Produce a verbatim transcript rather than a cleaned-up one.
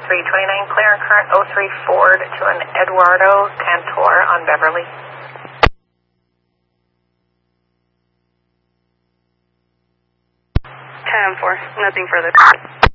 three twenty-nine, clear and current oh three Ford to an Eduardo Cantor on Beverly. ten four, nothing further.